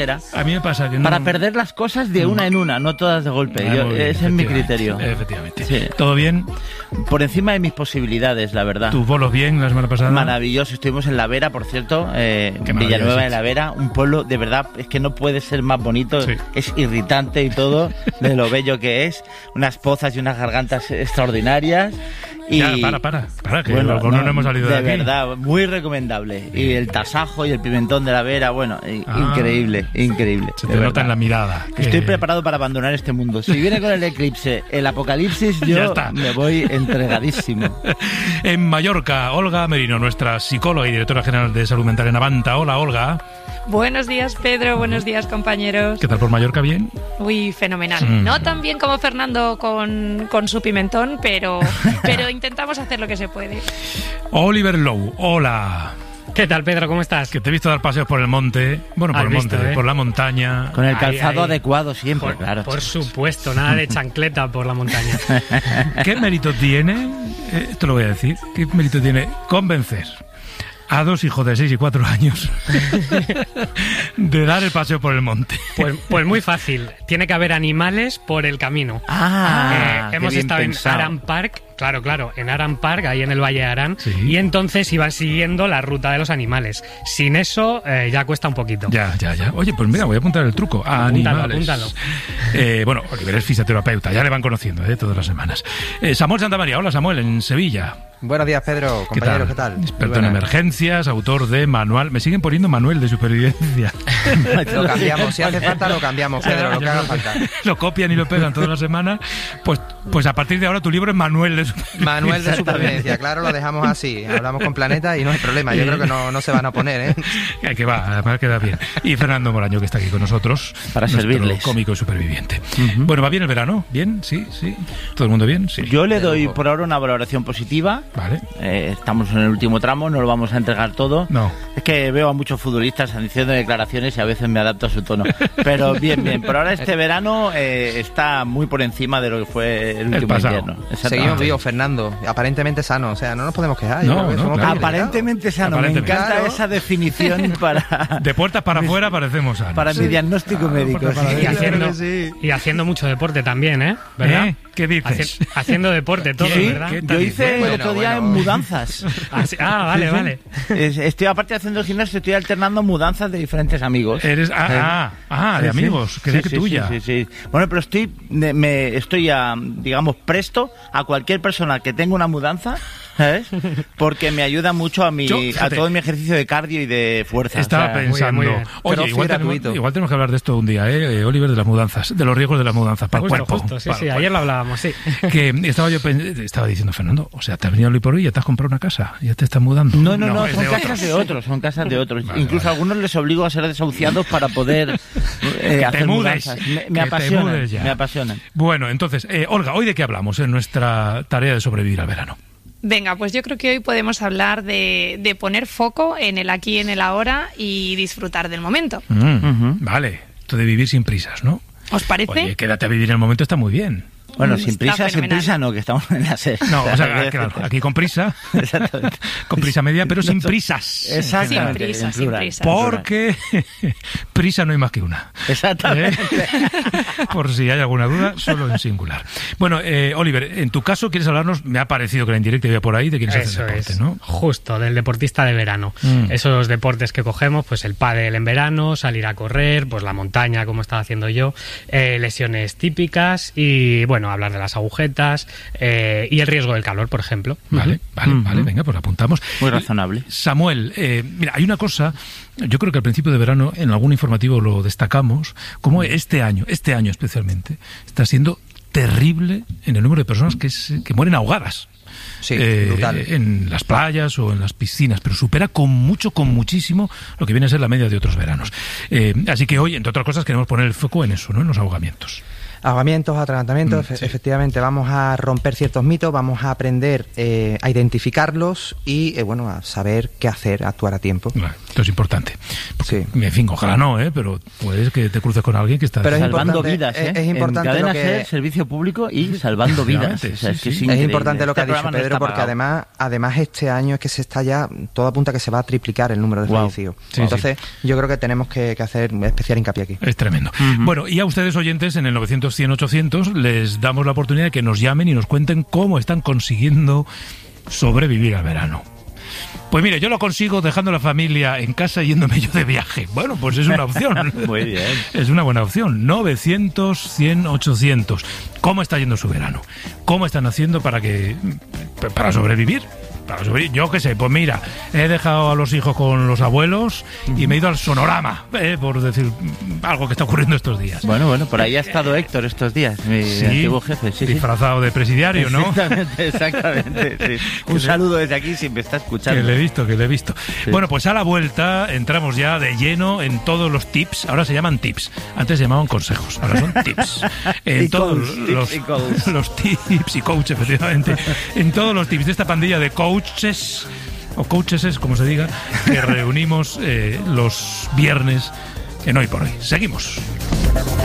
A mí me pasa que no... Para perder las cosas de una en una, no todas de golpe. Ese es mi criterio. Efectivamente. Sí. ¿Todo bien? Por encima de mis posibilidades, la verdad. ¿Tus bolos bien la semana pasada? Maravilloso. Estuvimos en La Vera, por cierto, Villanueva de la Vera, un pueblo, de verdad, es que no puede ser más bonito. Sí. Es irritante y todo, de lo bello que es. Unas pozas y unas gargantas extraordinarias. Y, ya, para, que bueno, no hemos salido de aquí. De verdad, muy recomendable. Y el tasajo y el pimentón de La Vera, bueno, increíble. Se te nota en la mirada. Estoy preparado para abandonar este mundo. Si viene con el eclipse, el apocalipsis, yo me voy entregadísimo. En Mallorca, Olga Merino, nuestra psicóloga y directora general de Salud Mental en Avanta. Hola, Olga. Buenos días, Pedro. Buenos días, compañeros. ¿Qué tal por Mallorca? ¿Bien? Uy, fenomenal. No tan bien como Fernando con su pimentón, pero intentamos hacer lo que se puede. Oliver Lowe, hola. ¿Qué tal, Pedro? ¿Cómo estás? Que te he visto dar paseos por el monte. Bueno, por el monte, por la montaña. Con el calzado adecuado siempre, claro. Por supuesto, nada de chancleta por la montaña. ¿Qué mérito tiene, esto lo voy a decir, qué mérito tiene convencer a dos hijos de 6 y 4 años de dar el paseo por el monte? Pues muy fácil. Tiene que haber animales por el camino. Hemos estado en Arán Park. Claro, en Arán Park, ahí en el Valle de Arán, sí. Y entonces iban siguiendo la ruta de los animales. Sin eso, ya cuesta un poquito. Ya. Oye, pues mira, voy a apuntar el truco. Apúntalo. Bueno, Oliver es fisioterapeuta, ya le van conociendo todas las semanas. Samuel Santamaría, hola Samuel, en Sevilla. Buenos días, Pedro, compañero, ¿qué tal? Experto en emergencias, autor de manual. Me siguen poniendo manual de supervivencia. Lo cambiamos, si hace falta lo cambiamos, Pedro, lo que haga falta. Lo copian y lo pegan toda la semana. Pues a partir de ahora tu libro es manual de supervivencia. Manual de supervivencia, claro, lo dejamos así. Hablamos con Planeta y no hay problema. Yo creo que no se van a oponer, Que va, además queda bien. Y Fernando Moraño, que está aquí con nosotros. Para servirles. Cómico y superviviente. Bueno, ¿va bien el verano? ¿Bien? ¿Sí? ¿Todo el mundo bien? Sí. Yo le doy por ahora una valoración positiva. Vale. Estamos en el último tramo, no lo vamos a entregar todo. No. Es que veo a muchos futbolistas haciendo declaraciones y a veces me adapto a su tono. Pero bien. Por ahora este verano está muy por encima de lo que fue el último invierno. Seguimos vivos, Fernando. Aparentemente sano. O sea, no nos podemos quejar. Aparentemente sano. Me encanta esa definición para... De puertas para afuera parecemos sanos. Para mi diagnóstico médico. Y haciendo mucho deporte también, ¿verdad? ¿Qué dices? Haciendo deporte todo, ¿verdad? Yo hice el otro día en mudanzas. Vale. Estoy, aparte de haciendo el gimnasio, estoy alternando mudanzas de diferentes amigos. De amigos. Creía que tuya. Sí. Bueno, pero estoy digamos, presto a cualquier persona que tenga una mudanza, ¿sabes? Porque me ayuda mucho a todo mi ejercicio de cardio y de fuerza. Estaba pensando. Muy bien. Oye, igual tenemos que hablar de esto un día, Oliver, de las mudanzas, de los riesgos de las mudanzas para el cuerpo. Sí, ayer lo hablábamos, sí. Que estaba diciendo, Fernando, o sea, te has venido hoy por hoy y ya te has comprado una casa, ya te estás mudando. No, son casas de otros. Vale, Incluso a algunos les obligo a ser desahuciados para poder hacer mudanzas. Me apasionan. Bueno, entonces, Olga, ¿hoy de qué hablamos en nuestra tarea de sobrevivir al verano? Venga, pues yo creo que hoy podemos hablar de poner foco en el aquí y en el ahora y disfrutar del momento. Vale, esto de vivir sin prisas, ¿no? ¿Os parece? Oye, quédate a vivir en el momento está muy bien. Bueno, sin prisa no, que estamos en la serie. No, o sea, claro, aquí con prisa. Exactamente. Con prisa media, pero sin prisas. Exactamente. Sin prisa. Porque prisa no hay más que una. Exactamente. Por si hay alguna duda, solo en singular. Bueno, Oliver, en tu caso, ¿quieres hablarnos? Me ha parecido que la indirecta iba por ahí de quienes hacen deporte, ¿no? Justo, del deportista de verano. Esos deportes que cogemos, pues el pádel en verano, salir a correr, pues la montaña, como estaba haciendo yo, lesiones típicas y, bueno, hablar de las agujetas y el riesgo del calor, por ejemplo. Vale, venga, pues apuntamos. Muy razonable. Samuel, mira, hay una cosa, yo creo que al principio de verano, en algún informativo lo destacamos, como este año especialmente, está siendo terrible en el número de personas que mueren ahogadas. Sí, brutal. En las playas o en las piscinas, pero supera con muchísimo lo que viene a ser la media de otros veranos. Así que hoy, entre otras cosas, queremos poner el foco en eso, ¿no? En los ahogamientos. ahogamientos, atragantamientos, efectivamente, vamos a romper ciertos mitos, vamos a aprender a identificarlos y, a saber qué hacer, actuar a tiempo. Bueno, esto es importante. Sí. En fin, ojalá no, pero puedes que te cruces con alguien que está... Pero salvando vidas, es importante en lo que... servicio público y salvando vidas. O sea, es importante lo que ha dicho Pedro, porque además este año es que se está ya, todo apunta a que se va a triplicar el número de fallecidos. Entonces, yo creo que tenemos que hacer especial hincapié aquí. Es tremendo. Bueno, y a ustedes oyentes en el 900-100-800 les damos la oportunidad de que nos llamen y nos cuenten cómo están consiguiendo sobrevivir al verano. Pues mire, yo lo consigo dejando la familia en casa y yéndome yo de viaje. Bueno, pues es una opción. Muy bien. Es una buena opción. 900-100-800. ¿Cómo está yendo su verano? ¿Cómo están haciendo para sobrevivir? Yo qué sé, pues mira, he dejado a los hijos con los abuelos y me he ido al Sonorama, por decir algo que está ocurriendo estos días. Bueno, por ahí ha estado Héctor estos días, mi antiguo jefe. Disfrazado de presidiario, ¿no? Exactamente. Sí. Un saludo desde aquí si me está escuchando. Que le he visto. Sí. Bueno, pues a la vuelta entramos ya de lleno en todos los tips. Ahora se llaman tips. Antes se llamaban consejos. Ahora son tips. En todos los tips y coach, efectivamente. En todos los tips de esta pandilla de coaches, o coaches, como se diga, que reunimos los viernes en Hoy por Hoy. Seguimos.